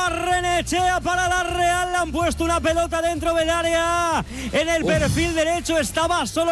Barrenechea para la Real. Le han puesto una pelota dentro del área. En el perfil derecho estaba solo